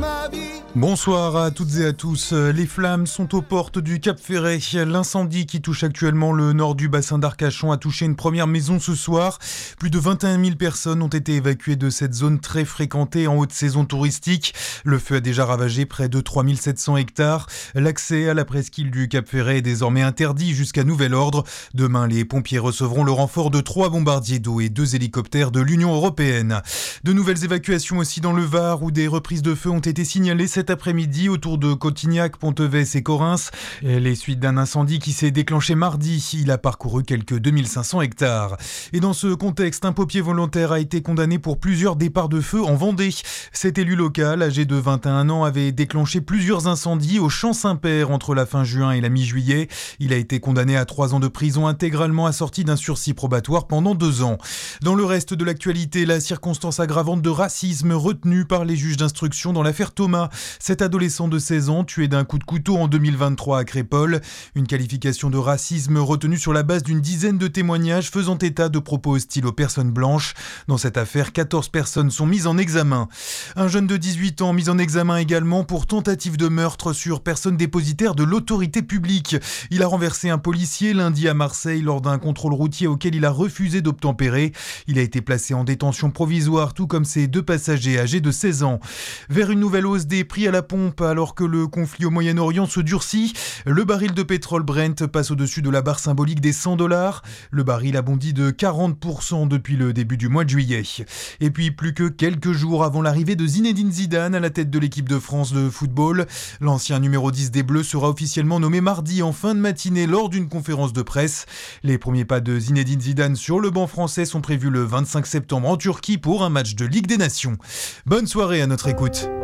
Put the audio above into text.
ma vie. Bonsoir à toutes et à tous. Les flammes sont aux portes du Cap Ferret. L'incendie qui touche actuellement le nord du bassin d'Arcachon a touché une première maison ce soir. Plus de 21 000 personnes ont été évacuées de cette zone très fréquentée en haute saison touristique. Le feu a déjà ravagé près de 3 700 hectares. L'accès à la presqu'île du Cap Ferret est désormais interdit jusqu'à nouvel ordre. Demain, les pompiers recevront le renfort de 3 bombardiers d'eau et 2 hélicoptères de l'Union européenne. De nouvelles évacuations aussi dans le Var où des reprises de feu ont été signalées cet après-midi autour de Cotignac, Ponteves et Correns. Les suites d'un incendie qui s'est déclenché mardi. Il a parcouru quelques 2500 hectares. Et dans ce contexte, un pompier volontaire a été condamné pour plusieurs départs de feu en Vendée. Cet élu local, âgé de 21 ans, avait déclenché plusieurs incendies au Champ Saint-Père entre la fin juin et la mi-juillet. Il a été condamné à 3 ans de prison intégralement assorti d'un sursis probatoire pendant 2 ans. Dans le reste de l'actualité, la circonstance aggravante de racisme retenue par les juges d'instruction dans l'affaire Thomas. Cet adolescent de 16 ans tué d'un coup de couteau en 2023 à Crépol. Une qualification de racisme retenue sur la base d'une dizaine de témoignages faisant état de propos hostiles aux personnes blanches. Dans cette affaire, 14 personnes sont mises en examen. Un jeune de 18 ans mis en examen également pour tentative de meurtre sur personne dépositaire de l'autorité publique. Il a renversé un policier lundi à Marseille lors d'un contrôle routier auquel il a refusé d'obtempérer. Il a été placé en détention provisoire, tout comme ses 2 passagers âgés de 16 ans. Vers une nouvelle hausse des prix à la pompe alors que le conflit au Moyen-Orient se durcit. Le baril de pétrole Brent passe au-dessus de la barre symbolique des $100. Le baril a bondi de 40% depuis le début du mois de juillet. Et puis plus que quelques jours avant l'arrivée de Zinedine Zidane à la tête de l'équipe de France de football, l'ancien numéro 10 des Bleus sera officiellement nommé mardi en fin de matinée lors d'une conférence de presse. Les premiers pas de Zinedine Zidane sur le banc français sont prévus le 25 septembre en Turquie pour un match de Ligue des Nations. Bonne soirée à notre écoute.